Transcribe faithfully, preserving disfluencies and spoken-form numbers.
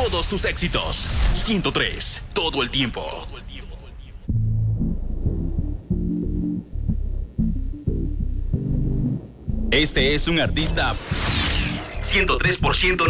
todos tus éxitos. ciento tres, todo el tiempo. Este es un artista ciento tres por ciento